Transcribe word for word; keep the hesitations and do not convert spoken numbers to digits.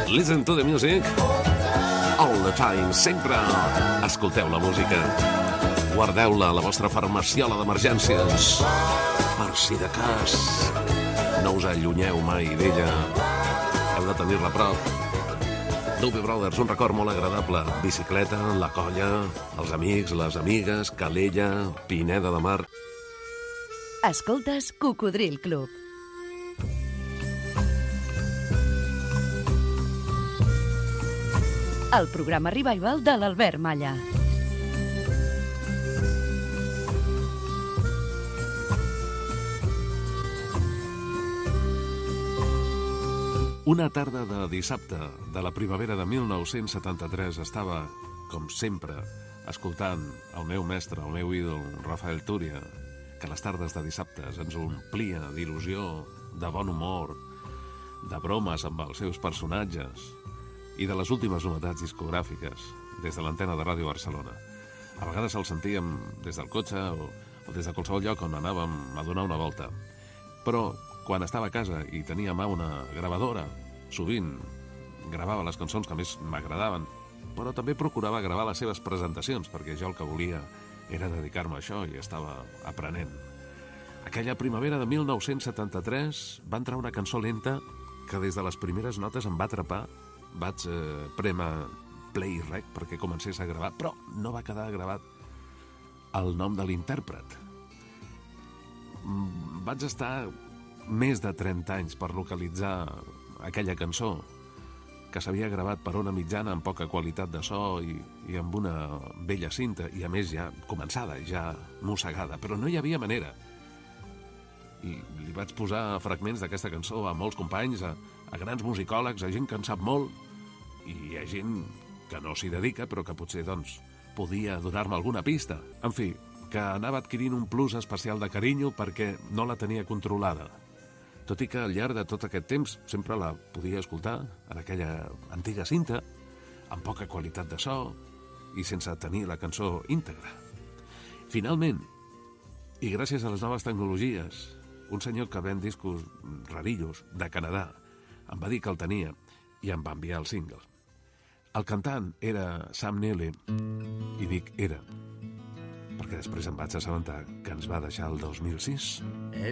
Listen to the music all the time, sempre. Escolteu la música. Guardeu-la a la vostra farmaciola d'emergències. Per si de cas. No us allunyeu mai d'ella. Heu de tenir-la a prop. Doobie Brothers, un record molt agradable. Bicicleta, la colla, els amics, les amigues, Calella, Pineda de Mar. Escoltes Cocodril Club. El programa revival de l'Albert Malla. Una tarda de dissabte de la primavera de mil nou-cents setanta-tres estava, com sempre, escoltant el meu mestre, el meu ídol, Rafael Túria, que les tardes de dissabtes ens omplia d'il·lusió, de bon humor, de bromes amb els seus personatges i de les últimes novetats discogràfiques des de l'antena de Ràdio Barcelona. A vegades el sentíem des del cotxe o, o des de qualsevol lloc on anàvem a donar una volta. Però quan estava a casa i tenia a mà una gravadora, sovint gravava les cançons que més m'agradaven, però també procurava gravar les seves presentacions, perquè jo el que volia era dedicar-me a això i estava aprenent. Aquella primavera de mil nou-cents setanta-tres va entrar una cançó lenta que des de les primeres notes em va atrapar. Vaig eh, prémer play rec perquè comencés a gravar, però no va quedar gravat el nom de l'intèrpret. Vaig estar més de trenta anys per localitzar aquella cançó que s'havia gravat per una mitjana amb poca qualitat de so i, i amb una vella cinta, i a més ja començada, ja mossegada, però no hi havia manera. I li vaig posar fragments d'aquesta cançó a molts companys, a, a grans musicòlegs, a gent que en sap molt, i a gent que no s'hi dedica, però que potser, doncs, podia donar-me alguna pista. En fi, que anava adquirint un plus especial de carinyo perquè no la tenia controlada. Tot i que al llarg de tot aquest temps sempre la podia escoltar en aquella antiga cinta, amb poca qualitat de so i sense tenir la cançó íntegra. Finalment, i gràcies a les noves tecnologies, un senyor que ven discos rarillos de Canadà em va dir que el tenia i em va enviar el single. El cantant era Sam Neill, i dic era, perquè després em vaig assabentar que ens va deixar el dos mil sis.